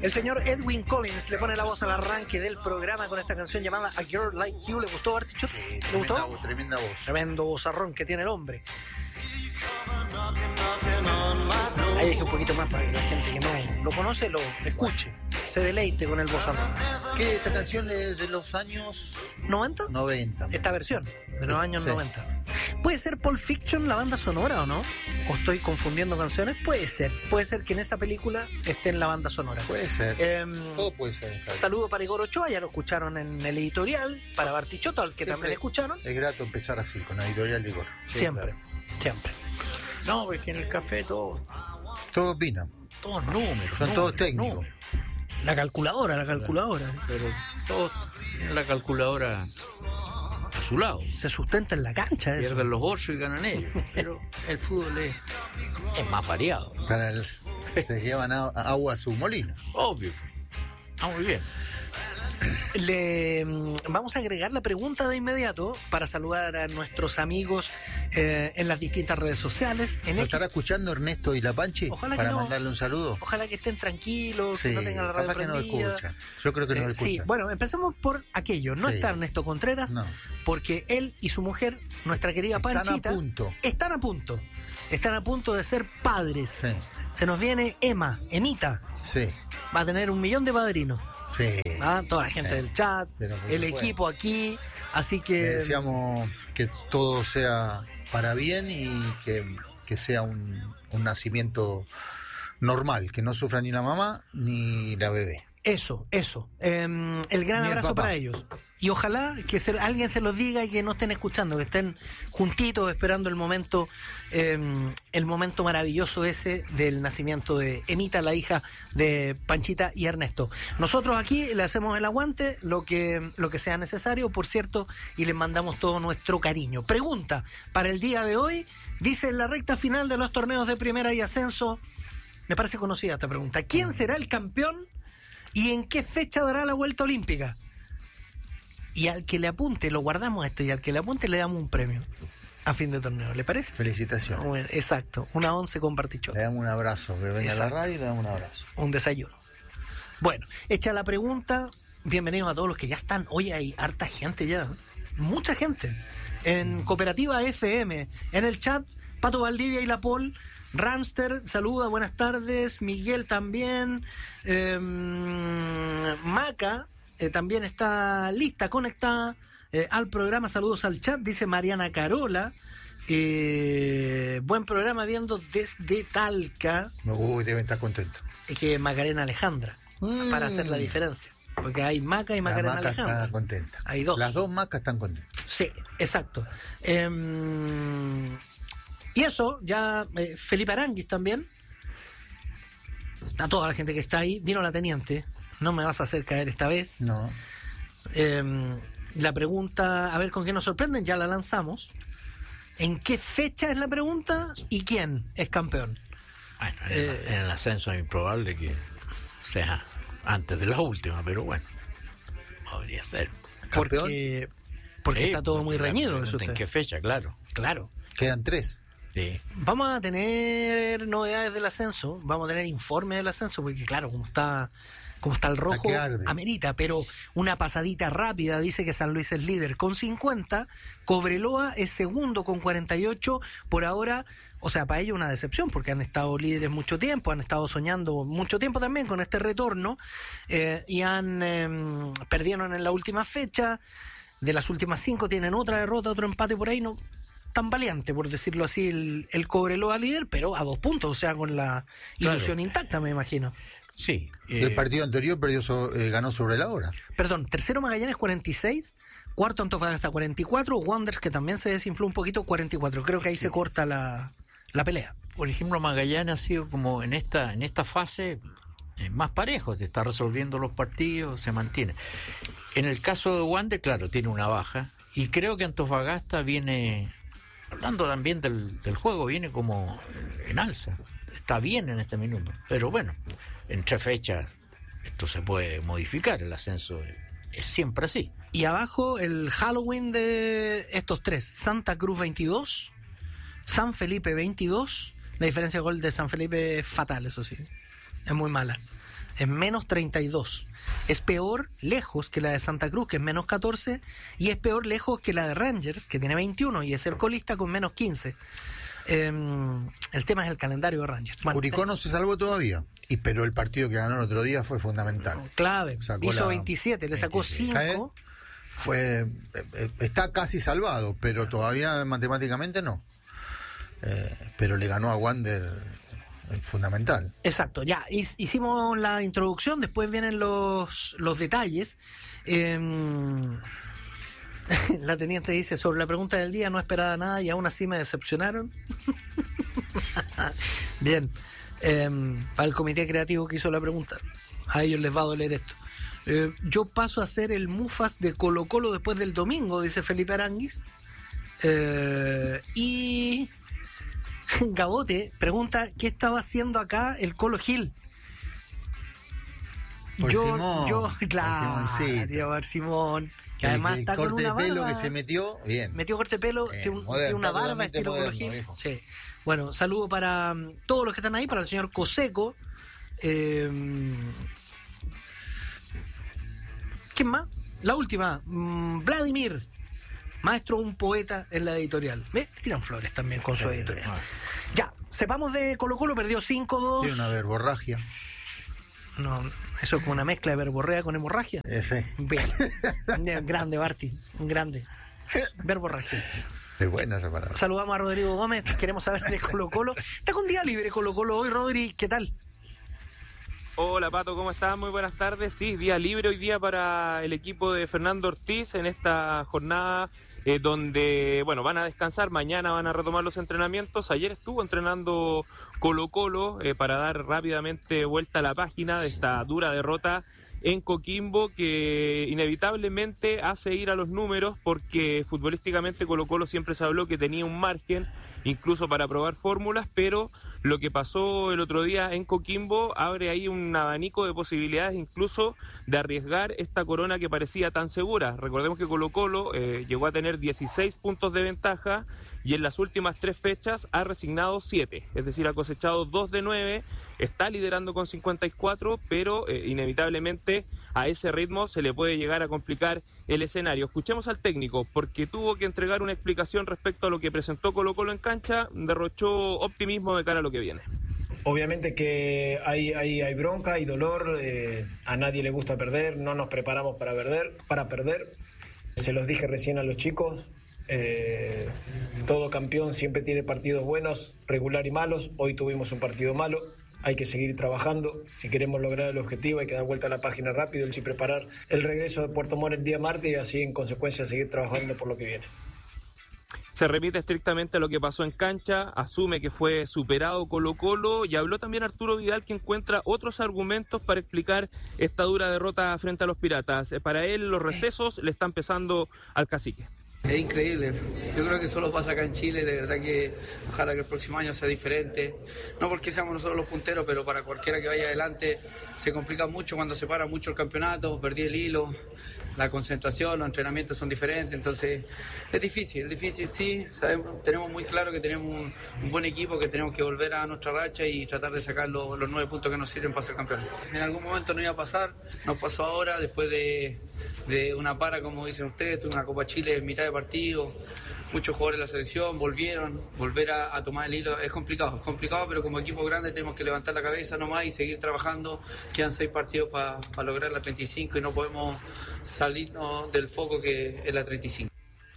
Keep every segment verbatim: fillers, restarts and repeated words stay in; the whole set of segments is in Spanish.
El señor Edwin Collins le pone la voz al arranque del programa con esta canción llamada A Girl Like You. ¿Le gustó, Bartichotto? Sí, ¿Le gustó? Voz, tremenda voz. Tremendo vozarrón que tiene el hombre. Ahí dejé un poquito más para que la gente que no lo conoce lo escuche, se deleite con el vozarrón. ¿Qué esta canción es de los años ¿noventa? noventa. Esta versión, de los años Sí. noventa. ¿Puede ser Pulp Fiction la banda sonora o no? ¿O estoy confundiendo canciones? Puede ser. Puede ser que en esa película esté en la banda sonora. Puede ser. Eh, Todo puede ser. Javi. Saludo para Igor Ochoa, ya lo escucharon en el editorial. Para Bartichotto, al que Siempre también escucharon. Es grato empezar así, con la editorial de Igor. Sí, Siempre, claro. siempre. No, porque en el café todo, Todos opinan. todos números. Son números, todos técnicos. números. La calculadora, la calculadora. Pero todos tienen la calculadora a su lado. Se sustenta en la cancha eso. Pierden los ocho y ganan ellos. Pero el fútbol es, es más variado. Para el- se llevan a- a agua a su molino. Obvio. Ah, muy bien. Le mm, vamos a agregar la pregunta de inmediato para saludar a nuestros amigos eh, en las distintas redes sociales. En ¿Lo X. estará escuchando Ernesto y la Panchi? Ojalá que para no. mandarle un saludo. Ojalá que estén tranquilos, Sí, que no tengan la radio capaz que no prendida. escucha. Yo creo que no Eh, escucha. sí, bueno, empecemos por aquello. No Sí. está Ernesto Contreras, No. porque él y su mujer, nuestra querida Están a Panchita, punto. están a punto. Están a punto de ser padres. Sí. Se nos viene Emma, Emita. Sí, Va a tener un millón de padrinos. sí. ¿Ah? Toda la gente Sí. del chat, Pero por el supuesto. equipo aquí. Así Le que. deseamos que todo sea para bien y que, que sea un, un nacimiento normal, que no sufra ni la mamá ni la bebé. Eso, eso. Eh, el gran Ni el abrazo papá. para ellos. Y ojalá que se- alguien se los diga y que no estén escuchando, que estén juntitos esperando el momento, eh, el momento maravilloso ese del nacimiento de Emita, la hija de Panchita y Ernesto. Nosotros aquí le hacemos el aguante, lo que, lo que sea necesario, por cierto, y les mandamos todo nuestro cariño. Pregunta para el día de hoy, dice en la recta final de los torneos de primera y ascenso, me parece conocida esta pregunta, ¿quién será el campeón? ¿Y en qué fecha dará la vuelta olímpica? Y al que le apunte, lo guardamos esto, y al que le apunte le damos un premio a fin de torneo, ¿le parece? Felicitaciones. Bueno, exacto, una once con Bartichotto, Le damos un abrazo, que venga a la Exacto. radio y le damos un abrazo. un desayuno. Bueno, hecha la pregunta, bienvenidos a todos los que ya están. Hoy hay harta gente ya, mucha gente. En Cooperativa F M, en el chat, Pato Valdivia y La Pol. Ramster, saluda, buenas tardes. Miguel también. Eh, Maca eh, también está lista, conectada eh, al programa. Saludos al chat, dice Mariana Carola. Eh, buen programa viendo desde Talca. Uy, deben estar contentos. Es que Macarena Alejandra, Mm. para hacer la diferencia. Porque hay Maca y Macarena la maca Alejandra. está contenta. Hay dos. Las dos macas están contentas. Sí, exacto. Eh, y eso, ya eh, Felipe Aranguis también. A toda la gente que está ahí. Vino la teniente. No me vas a hacer caer esta vez. No. Eh, la pregunta, a ver con qué nos sorprenden, ya la lanzamos. ¿En qué fecha es la pregunta y quién es campeón? Bueno, en, el, Eh, en el ascenso es improbable que sea antes de la última, pero bueno, podría ser. ¿Campeón? Porque, porque Sí, está todo muy la reñido. pregunta Eso ¿En usted. qué fecha? Claro. Claro. Quedan tres. Sí. Vamos a tener novedades del ascenso, vamos a tener informes del ascenso, porque claro, como está, como está el rojo, que arde. amerita, pero una pasadita rápida, dice que San Luis es líder con cincuenta, Cobreloa es segundo con cuarenta y ocho, por ahora, o sea, para ellos una decepción, porque han estado líderes mucho tiempo, han estado soñando mucho tiempo también con este retorno, eh, y han eh, perdieron en la última fecha, de las últimas cinco tienen otra derrota, otro empate por ahí, no tan valiente, por decirlo así, el, el Cobreloa líder, pero a dos puntos, o sea, con la ilusión Claro. intacta, me imagino. Sí. El eh, partido anterior perdió so- eh, ganó sobre la hora. Perdón, tercero Magallanes cuarenta y seis, cuarto Antofagasta cuarenta y cuatro, Wanderers que también se desinfló un poquito cuarenta y cuatro. Creo que ahí se corta la, la pelea. por ejemplo, Magallanes ha sido como en esta en esta fase eh, más parejo, se está resolviendo los partidos, se mantiene. En el caso de Wander, claro, tiene una baja, y creo que Antofagasta viene, hablando también del, del juego, viene como en alza, está bien en este minuto, pero bueno, en tres fechas esto se puede modificar, el ascenso es, es siempre así. Y abajo el Halloween de estos tres, Santa Cruz veintidós, San Felipe veintidós, la diferencia de gol de San Felipe es fatal, eso sí, es muy mala. es menos treinta y dos. Es peor lejos que la de Santa Cruz, que es menos catorce, y es peor lejos que la de Rangers, que tiene veintiuno, y es el colista con menos quince. Eh, el tema es el calendario de Rangers. Bueno, Curicó no se salvó todavía, y pero el partido que ganó el otro día fue fundamental. Clave, Sacó hizo la veintisiete, le sacó cinco. Fue, está casi salvado, pero todavía matemáticamente no. Eh, pero le ganó a Wander, eh, fundamental. Exacto, ya hicimos la introducción, después vienen los, los detalles. Eh, la teniente dice, sobre la pregunta del día no esperaba nada y aún así me decepcionaron. Bien, eh, para el comité creativo que hizo la pregunta, a ellos les va a doler esto. Eh, yo paso a ser el Mufas de Colo Colo después del domingo, dice Felipe Aranguis. Eh, y Gabote pregunta qué estaba haciendo acá el Colo Gil. Por yo, Simón, yo, claro, por tío, por Simón, que el, además el está corte con una de pelo barba, que se metió, bien. Metió corte de pelo, Bien, tiene, un, moderno, tiene una está barba totalmente estilo Colo moderno, Gil. viejo. Sí. Bueno, saludo para um, todos los que están ahí, para el señor Coseco. Eh, ¿Quién más? La última, mmm, Vladimir, maestro, un poeta en la editorial. ¿Ves? Tiran flores también con su editorial. Ya, sepamos de Colo Colo, perdió cinco dos. Tiene una verborragia. No, eso es como una mezcla de verborrea con hemorragia. Ese. Bien. Grande, Barty, grande. Verborragia. Es buena esa palabra. Saludamos a Rodrigo Gómez, queremos saber de Colo Colo. Está con día libre Colo Colo hoy, Rodri, ¿qué tal? Hola Pato, ¿cómo estás? Muy buenas tardes. Sí, día libre hoy día para el equipo de Fernando Ortiz en esta jornada eh, donde, bueno, van a descansar, mañana van a retomar los entrenamientos. Ayer estuvo entrenando Colo Colo eh, para dar rápidamente vuelta a la página de esta dura derrota en Coquimbo, que inevitablemente hace ir a los números, porque futbolísticamente Colo Colo siempre se habló que tenía un margen incluso para probar fórmulas, pero lo que pasó el otro día en Coquimbo abre ahí un abanico de posibilidades incluso de arriesgar esta corona que parecía tan segura. Recordemos que Colo Colo eh, llegó a tener dieciséis puntos de ventaja y en las últimas tres fechas ha resignado siete, es decir, ha cosechado dos de nueve, está liderando con cincuenta y cuatro, pero eh, inevitablemente a ese ritmo se le puede llegar a complicar el escenario. Escuchemos al técnico, porque tuvo que entregar una explicación respecto a lo que presentó Colo Colo en cancha, derrochó optimismo de cara a lo que viene. Obviamente que hay, hay, hay bronca, hay dolor, eh, a nadie le gusta perder, no nos preparamos para perder, para perder. Se los dije recién a los chicos, eh, todo campeón siempre tiene partidos buenos, regular y malos. Hoy tuvimos un partido malo, hay que seguir trabajando. Si queremos lograr el objetivo hay que dar vuelta a la página rápido y preparar el regreso de Puerto Montt el día martes y así en consecuencia seguir trabajando por lo que viene. Se remite estrictamente a lo que pasó en cancha, asume que fue superado Colo Colo y habló también Arturo Vidal, que encuentra otros argumentos para explicar esta dura derrota frente a los Piratas. Para él los recesos le están pesando al cacique. Es increíble, yo creo que solo pasa acá en Chile, de verdad que ojalá que el próximo año sea diferente, no porque seamos nosotros los punteros, pero para cualquiera que vaya adelante se complica mucho cuando se para mucho el campeonato, perdí el hilo, la concentración, los entrenamientos son diferentes, entonces es difícil, es difícil, sí, sabemos, tenemos muy claro que tenemos un, un buen equipo, que tenemos que volver a nuestra racha y tratar de sacar los, los nueve puntos que nos sirven para ser campeones. En algún momento no iba a pasar, nos pasó ahora, después de, de una para, como dicen ustedes, tuve una Copa Chile en mitad de partido, muchos jugadores de la selección volvieron, volver a, a tomar el hilo es complicado, es complicado, pero como equipo grande tenemos que levantar la cabeza nomás y seguir trabajando. Quedan seis partidos para pa lograr la treinta y cinco y no podemos salirnos del foco que es la treinta y cinco.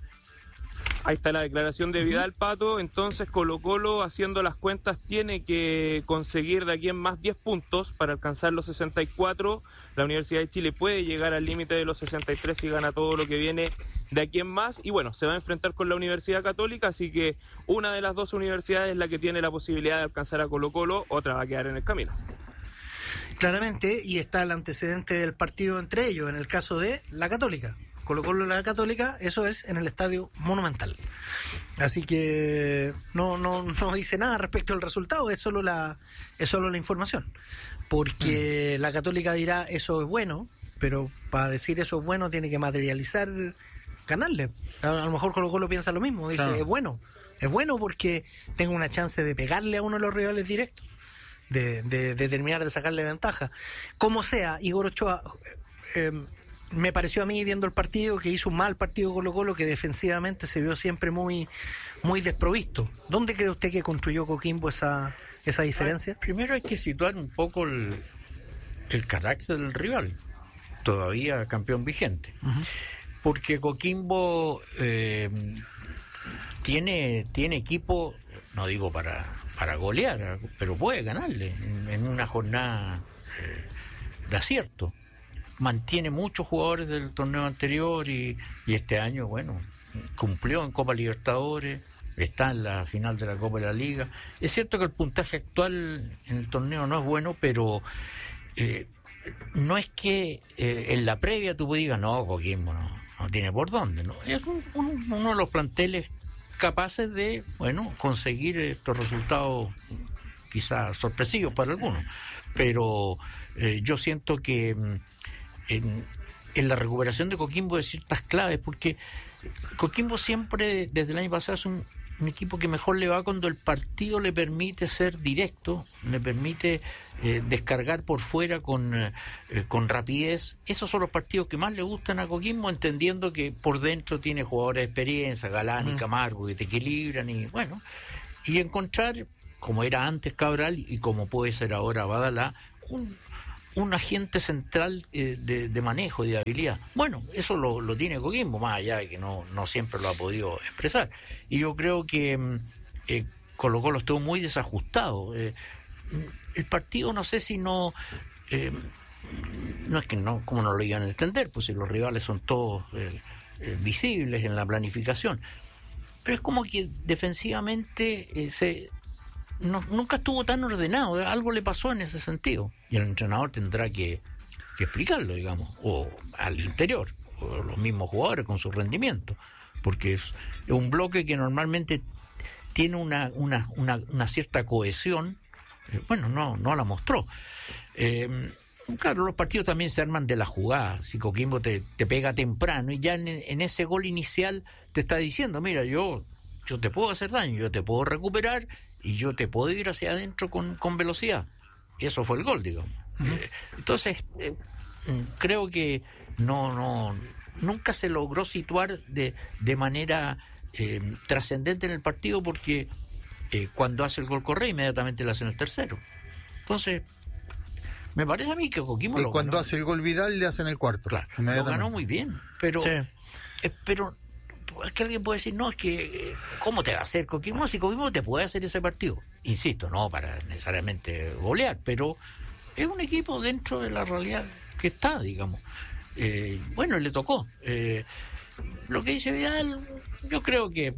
Ahí está la declaración de Vidal, Pato. Entonces Colo Colo, haciendo las cuentas, tiene que conseguir de aquí en más diez puntos para alcanzar los sesenta y cuatro. La Universidad de Chile puede llegar al límite de los sesenta y tres si gana todo lo que viene de aquí en más. Y bueno, se va a enfrentar con la Universidad Católica, así que una de las dos universidades es la que tiene la posibilidad de alcanzar a Colo Colo, otra va a quedar en el camino. Claramente, y está el antecedente del partido entre ellos, en el caso de la Católica. Colo Colo la Católica, eso es en el Estadio Monumental. Así que no, no, no dice nada respecto al resultado, es solo la, es solo la información. Porque mm. la Católica dirá eso es bueno, pero para decir eso es bueno tiene que materializar, ganarle. A, a lo mejor Colo Colo piensa lo mismo, dice claro. es bueno, es bueno porque tengo una chance de pegarle a uno de los rivales directos. de, de, de terminar de sacarle ventaja. Como sea, Igor Ochoa, eh, me pareció a mí viendo el partido que hizo un mal partido Colo-Colo, que defensivamente se vio siempre muy, muy desprovisto. ¿Dónde cree usted que construyó Coquimbo esa, esa diferencia? Ah, primero hay que situar un poco el, el carácter del rival, todavía campeón vigente. Uh-huh. Porque Coquimbo eh, tiene, tiene equipo, no digo para, para golear, pero puede ganarle en, en una jornada eh, de acierto. Mantiene muchos jugadores del torneo anterior y, y este año, bueno, cumplió en Copa Libertadores, está en la final de la Copa de la Liga. Es cierto que el puntaje actual en el torneo no es bueno, pero eh, no es que eh, en la previa tú digas, no, Coquimbo no, no tiene por dónde, ¿no? Es un, un, uno de los planteles capaces de, bueno, conseguir estos resultados quizás sorpresivos para algunos, pero eh, yo siento que en, en la recuperación de Coquimbo de ciertas claves, porque Coquimbo siempre desde el año pasado es un, un equipo que mejor le va cuando el partido le permite ser directo, le permite eh, descargar por fuera con, eh, con rapidez. Esos son los partidos que más le gustan a Coquimbo, entendiendo que por dentro tiene jugadores de experiencia, Galán y Camargo, que te equilibran y bueno, y encontrar, como era antes Cabral y como puede ser ahora Badalá, un un agente central eh, de, de manejo y de habilidad. Bueno, eso lo, lo tiene Coquimbo, más allá de que no, no siempre lo ha podido expresar. Y yo creo que eh, Colo-Colo estuvo muy desajustado. Eh, el partido, no sé si no... Eh, no es que no, como no lo iban a entender, pues si los rivales son todos eh, eh, visibles en la planificación. Pero es como que defensivamente eh, se... No, nunca estuvo tan ordenado, algo le pasó en ese sentido y el entrenador tendrá que, que explicarlo, digamos, o al interior, o los mismos jugadores con su rendimiento, porque es, es un bloque que normalmente tiene una, una, una, una cierta cohesión. eh, bueno, no, no la mostró. Eh, claro, los partidos también se arman de la jugada. Si Coquimbo te, te pega temprano y ya en, en ese gol inicial te está diciendo, mira, yo, yo te puedo hacer daño, yo te puedo recuperar y yo te puedo ir hacia adentro con, con velocidad. Eso fue el gol, digamos. Uh-huh. Eh, entonces, eh, creo que no, no, nunca se logró situar de, de manera eh, trascendente en el partido, porque eh, cuando hace el gol Correa, inmediatamente le hacen el tercero. Entonces, me parece a mí que Coquimbo y lo cuando ganó. hace el gol Vidal, le hacen el cuarto. Claro, lo ganó muy bien, pero... Sí. Eh, pero es que alguien puede decir, no, es que ¿cómo te va a hacer Coquimbo? Si Coquimbo te puede hacer ese partido, insisto, no para necesariamente golear, pero es un equipo dentro de la realidad que está, digamos. Eh, bueno, le tocó. Eh, lo que dice Vidal, yo creo que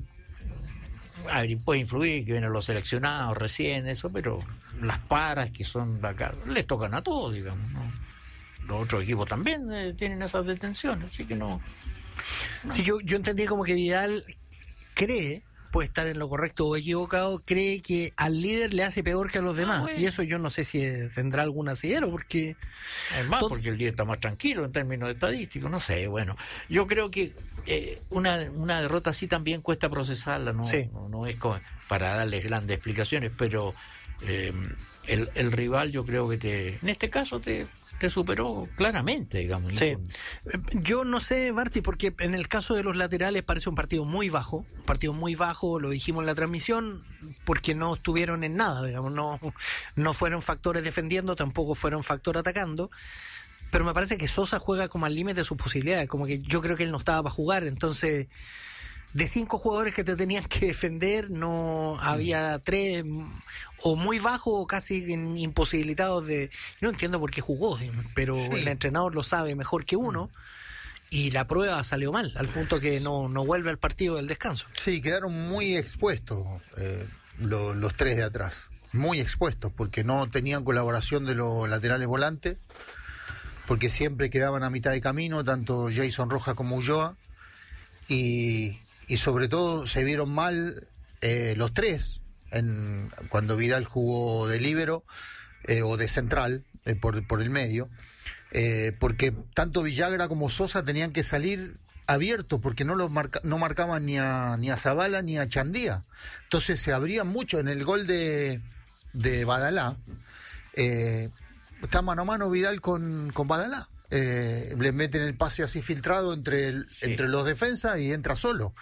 a ver, puede influir que vienen los seleccionados recién, eso, pero las paras que son de acá, les tocan a todos, digamos, ¿no? Los otros equipos también eh, tienen esas detenciones, así que no... Sí, yo, yo entendí como que Vidal cree, puede estar en lo correcto o equivocado, cree que al líder le hace peor que a los demás. Ah, bueno. Y eso yo no sé si tendrá algún asidero, porque... Además, todo... porque el líder está más tranquilo en términos estadísticos, no sé, bueno. Yo creo que eh, una, una derrota así también cuesta procesarla, no, sí. no, no es como para darles grandes explicaciones, pero eh, el, el rival yo creo que te, en este caso te... te superó claramente, digamos. Sí. Yo no sé, Barty, porque en el caso de los laterales parece un partido muy bajo, un partido muy bajo, lo dijimos en la transmisión, porque no estuvieron en nada, digamos, no, no fueron factores defendiendo, tampoco fueron factor atacando, pero me parece que Sosa juega como al límite de sus posibilidades, como que yo creo que él no estaba para jugar, entonces... De cinco jugadores que te tenían que defender, no había tres o muy bajos o casi imposibilitados de... Yo no entiendo por qué jugó, pero sí. El entrenador lo sabe mejor que uno y la prueba salió mal, al punto que no, no vuelve al partido del descanso. Sí, quedaron muy expuestos eh, lo, los tres de atrás, muy expuestos, porque no tenían colaboración de los laterales volantes, porque siempre quedaban a mitad de camino, tanto Jason Rojas como Ulloa, y... Y sobre todo se vieron mal eh, los tres en, cuando Vidal jugó de líbero eh, o de central eh, por, por el medio, eh, porque tanto Villagra como Sosa tenían que salir abiertos porque no los marca, no marcaban ni a ni a Zabala ni a Chandía. Entonces se abrían mucho en el gol de, de Badalá. eh, está mano a mano Vidal con, con Badalá. Eh, le meten el pase así filtrado entre, el, sí. entre los defensas y entra solo.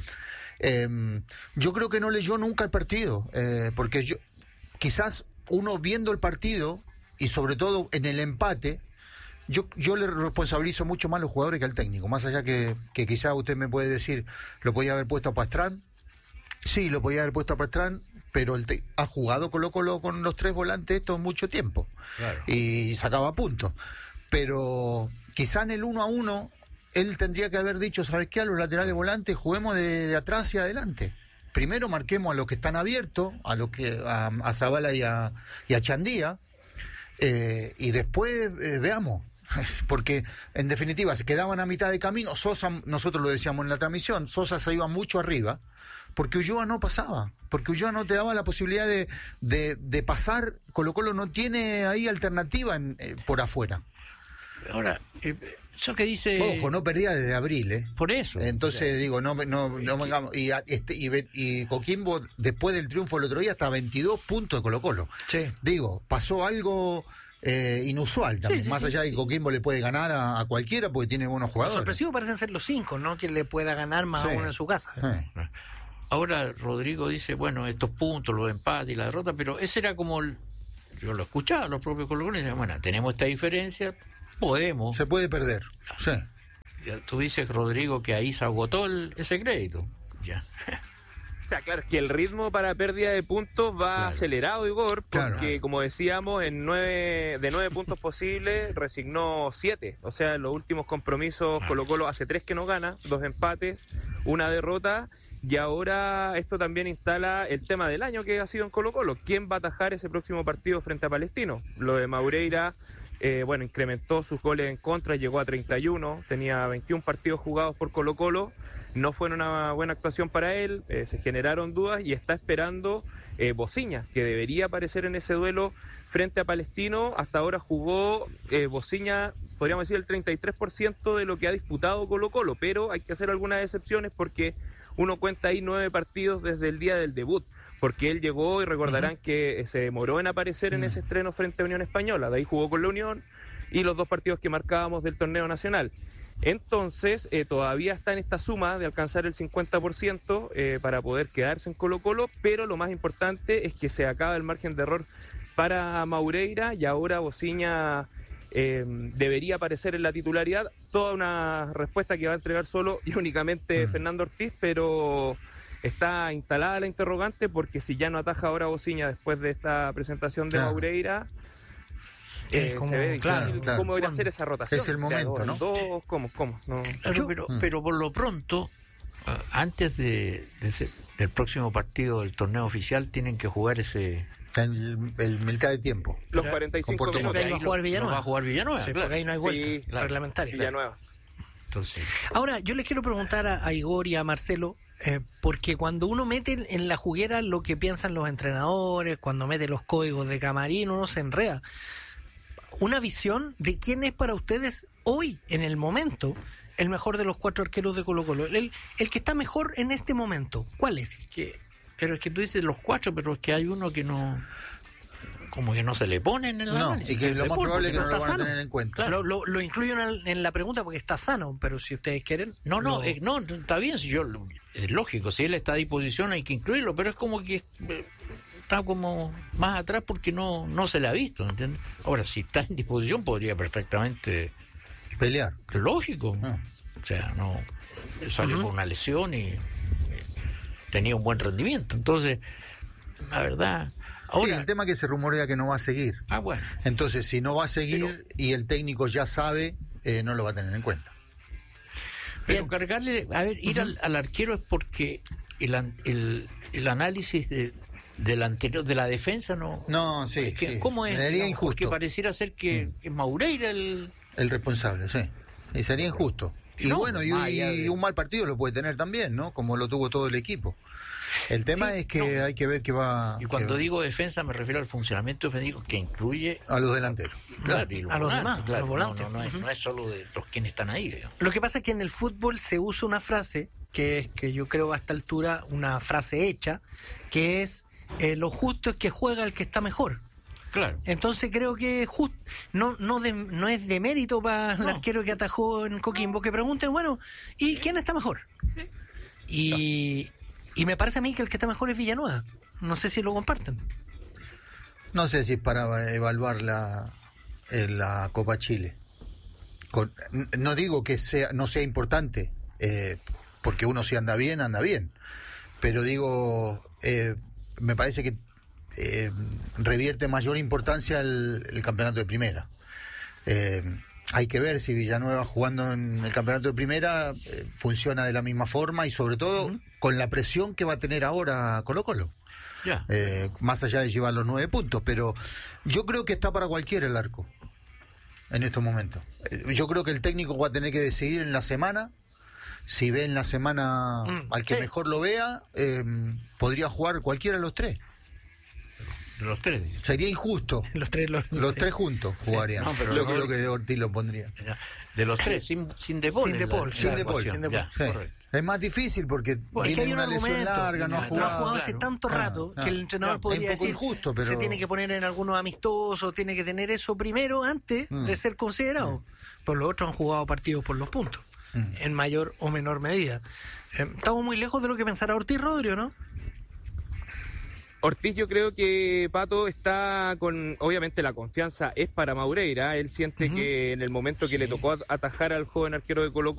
Eh, yo creo que no leyó nunca el partido, eh, porque yo quizás uno viendo el partido y sobre todo en el empate, yo, yo le responsabilizo mucho más a los jugadores que al técnico, más allá que, que quizás usted me puede decir, lo podía haber puesto a Pastrán, sí, lo podía haber puesto a Pastrán, pero el te- ha jugado Colo Colo con los tres volantes esto mucho tiempo, claro. Y sacaba puntos, pero quizá en el uno a uno él tendría que haber dicho, ¿sabes qué? A los laterales volantes juguemos de, de atrás hacia adelante. Primero marquemos a los que están abiertos, a los que a, a Zabala y a, y a Chandía, eh, y después eh, veamos. Porque en definitiva se quedaban a mitad de camino. Sosa, nosotros lo decíamos en la transmisión, Sosa se iba mucho arriba porque Ulloa no pasaba, porque Ulloa no te daba la posibilidad de, de, de pasar. Colo Colo no tiene ahí alternativa en, eh, por afuera. Ahora, eh, eso que dice... Ojo, no perdía desde abril, ¿eh? Por eso. Entonces, o sea, digo, no, no, no vengamos. Y, este, y, y Coquimbo, después del triunfo el otro día, hasta veintidós puntos de Colo Colo. Sí. Digo, pasó algo... Eh, inusual también, sí, sí, más allá sí, de que Coquimbo le puede ganar a, a cualquiera porque tiene buenos jugadores. Lo sorpresivo parecen ser los cinco, ¿no? Quien le pueda ganar más sí. a uno en su casa. Sí. Ahora Rodrigo dice, bueno, estos puntos, los empates y la derrota, pero ese era como, el, yo lo escuchaba, los propios colombianos decían, bueno, tenemos esta diferencia, podemos. Se puede perder, sí. Ya, tú dices, Rodrigo, que ahí se agotó el, ese crédito. Ya. O sea, claro, es que el ritmo para pérdida de puntos va claro. acelerado, Igor, porque claro. como decíamos, en nueve de nueve puntos posibles resignó siete. O sea, en los últimos compromisos Colo Colo hace tres que no gana, dos empates, una derrota, y ahora esto también instala el tema del año que ha sido en Colo Colo. ¿Quién va a atajar ese próximo partido frente a Palestino? Lo de Maureira, eh, bueno, incrementó sus goles en contra, llegó a treinta y uno, tenía veintiún partidos jugados por Colo Colo. No fue una buena actuación para él, eh, se generaron dudas y está esperando eh, Bociña, que debería aparecer en ese duelo frente a Palestino. Hasta ahora jugó eh, Bociña, podríamos decir, el treinta y tres por ciento de lo que ha disputado Colo Colo, pero hay que hacer algunas excepciones porque uno cuenta ahí nueve partidos desde el día del debut, porque él llegó y recordarán uh-huh. que se demoró en aparecer uh-huh. en ese estreno frente a Unión Española, de ahí jugó con la Unión y los dos partidos que marcábamos del torneo nacional. Entonces, eh, todavía está en esta suma de alcanzar el cincuenta por ciento eh, para poder quedarse en Colo Colo, pero lo más importante es que se acaba el margen de error para Maureira y ahora Bociña eh, debería aparecer en la titularidad. Toda una respuesta que va a entregar solo y únicamente mm. Fernando Ortiz, pero está instalada la interrogante porque si ya no ataja ahora Bociña después de esta presentación de claro. Maureira... Eh, como, se ve claro, claro. cómo ir a hacer esa rotación. Es el momento, o sea, ¿no? Dos, ¿Cómo? ¿Cómo? No. Claro, pero, mm. pero por lo pronto, uh, antes de, de ese, del próximo partido del torneo oficial, tienen que jugar ese... El, el mitad de tiempo. Los cuarenta y cinco minutos. Ahí va a jugar Villanueva. No va a jugar Villanueva, sí, claro. Porque ahí no hay vuelta sí, claro. reglamentaria. Villanueva. Entonces. Ahora, yo les quiero preguntar a, a Igor y a Marcelo, eh, porque cuando uno mete en la juguera lo que piensan los entrenadores, cuando mete los códigos de camarín, uno se enreda. Una visión de quién es para ustedes hoy, en el momento, el mejor de los cuatro arqueros de Colo Colo. El, el que está mejor en este momento, ¿cuál es? Que, pero es que tú dices los cuatro, pero es que hay uno que no... como que no se le pone en el no, análisis. Y que lo más probable es que no, no lo van sano. a tener en cuenta. Claro, lo, lo incluyo en, en la pregunta porque está sano, pero si ustedes quieren... No, no, lo... es, no está bien, si yo es lógico, si él está a disposición hay que incluirlo, pero es como que... está como más atrás porque no no se le ha visto, ¿entiendes? Ahora, si está en disposición, podría perfectamente pelear. Lógico. Ah. O sea, no salió uh-huh. con una lesión y tenía un buen rendimiento. Entonces, la verdad... Ahora, sí, el tema es que se rumorea que no va a seguir. Ah, bueno. Entonces, si no va a seguir pero, y el técnico ya sabe, eh, no lo va a tener en cuenta. Pero bien. Cargarle, a ver, ir uh-huh. al, al arquero es porque el, el, el análisis de del anterior, de la defensa, no. No, sí. Es que, sí. ¿cómo es? Sería Digamos, injusto. Porque pareciera ser que, mm. que Maureira el. El responsable, sí. Y sería injusto. Y no, bueno, y, y un mal partido lo puede tener también, ¿no? Como lo tuvo todo el equipo. El tema sí, es que no. hay que ver que va... Y cuando que... digo defensa me refiero al funcionamiento defensivo que incluye... A los delanteros. Claro, y los a los volantes, demás, claro. a los volantes. No, no, no, es, no es solo de los quienes están ahí. Digamos. Lo que pasa es que en el fútbol se usa una frase, que es que yo creo a esta altura una frase hecha, que es eh, lo justo es que juega el que está mejor. Claro. Entonces creo que just, no no de, no es de mérito para el No. arquero que atajó en Coquimbo que pregunten, bueno, ¿y quién está mejor? Y, y me parece a mí que el que está mejor es Villanueva. No sé si lo comparten. No sé si es para evaluar la, eh, la Copa Chile. Con, no digo que sea no sea importante, eh, porque uno si anda bien, anda bien. Pero digo, eh, me parece que eh, revierte mayor importancia el, el campeonato de primera. Eh, hay que ver si Villanueva jugando en el campeonato de primera eh, funciona de la misma forma y sobre todo uh-huh. con la presión que va a tener ahora Colo-Colo. Ya. Eh, más allá de llevar los nueve puntos, pero yo creo que está para cualquiera el arco en estos momentos. Eh, yo creo que el técnico va a tener que decidir en la semana. Si ve en la semana mm, al que sí. mejor lo vea, eh, podría jugar cualquiera de los tres. De los tres. Sería injusto. Los tres, los, los sí. tres juntos jugarían. Sí. No, pero yo no, creo que Ortiz lo pondría. De los tres, sin, sin De Paul. Sin De Paul. Sin De Paul. Sin De Paul. Sí. Es más difícil porque bueno, tiene es que hay un una argumento, lesión larga, no ha jugado, no ha jugado hace claro. tanto rato ah, que ah, el entrenador ah, podría decir injusto, pero... se tiene que poner en algunos amistosos, tiene que tener eso primero antes mm. de ser considerado. Mm. Por los otros han jugado partidos por los puntos, mm. en mayor o menor medida. Eh, estamos muy lejos de lo que pensará Ortiz Rodrigo, ¿no? Ortiz, yo creo que Pato está con, obviamente la confianza es para Maureira, él siente uh-huh. que en el momento que sí. le tocó atajar al joven arquero de Colo-Colo